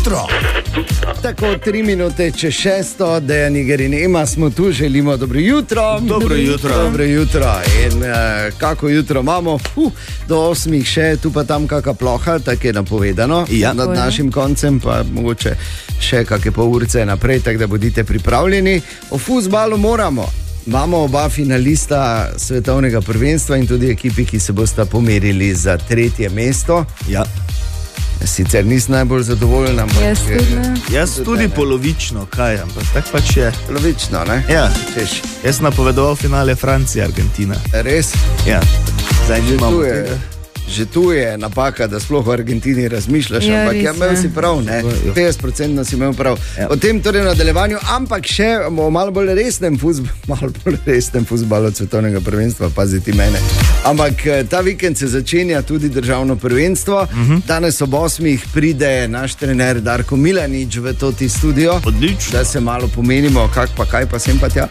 jutro. Tako 3 minute čez 6, Dejan Iger in Ema smo tu, želimo dobro jutro. Dobro jutro. Dobro jutro. In kako jutro imamo? Do 8 še, tu pa tam kakšna ploha, tako je napovedano. Ja. Nad našim koncem pa mogoče še kakšne pol urce naprej, tako da bodite pripravljeni. O fuzbalu moramo. Imamo oba finalista svetovnega prvenstva in tudi ekipi, ki se bosta pomerili za 3. mesto. Ja. Sicer nisem najbolj zadovoljen, ampak Jaz tudi polovično, kaj, ampak tako pač je. Polovično, ne? Ja. Češ. Jaz napovedoval finale Francije, Argentina. Res? Ja. Zdaj nimamo tega. Že tu je napaka, da sploh v Argentini razmišljaš, Ja, ampak res, imel si prav, ne? 50% si imel prav. Ja. O tem torej v nadaljevanju, ampak še o malo bolj resnem fuzbalu svetovnega prvenstva, paziti mene. Ampak ta vikend se začenja tudi državno prvenstvo. Danes ob 8 pride naš trener Darko Milanič v Toti studio. Odlično. Da se malo pomenimo, kaj pa sem pa tja.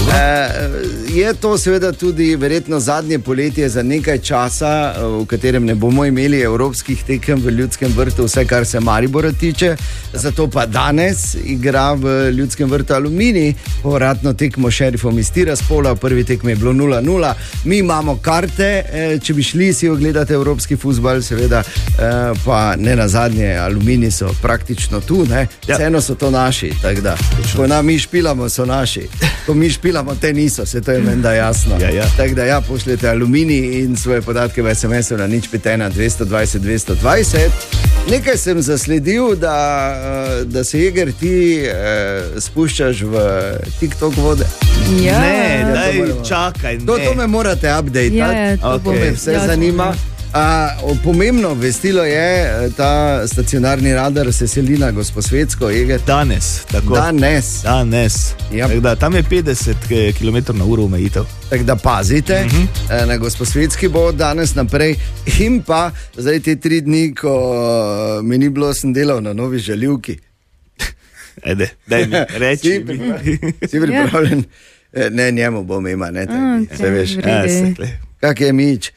Je to seveda tudi verjetno zadnje poletje za nekaj časa, v katerem ne bomo imeli evropskih tekem v Ljudskem vrtu, vse kar se Maribora tiče. Zato pa danes igra v Ljudskem vrtu Aluminij, povratno tekmo Šerifom iz Tiraspola, v prvi tekmi je bilo 0-0. Mi imamo karte, če bi šli si ogledati evropski fuzbal, seveda, pa ne nazadnje, Aluminij so praktično tu, ne? Vseeno so to naši, tako da, ko mi špilamo, so naši. Ko mi špilamo, te niso, se to je menda jasno. Ja. Tako da pošljete Aluminij in svoje podatke v SMS-u na 051 220 220. Nekaj sem zasledil, da se Jeger ti spuščaš v TikTok vode. Ja. Ne, daj, čakaj, ne. To me morate updatati, Ja, to to me vse zanima. Pomembno vestilo je, ta stacionarni radar se seli na Gosposvetsko, Jeger. Danes, tako. Danes. Ja. Tako da, tam je 50 km/h omejitev. Tako da pazite, na Gosposvetski bo danes naprej in pa zdaj te 3 dni, ko mi ni bilo, sem delal na novi žaljivki. Ajde, daj mi, reči mi. Si pripravljen? Ne, njemu bom ima, ne tebi, Okay, se veš. v redu. Kak je mič?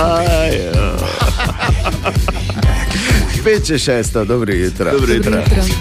5-6, dobro jutro. Dobro jutro.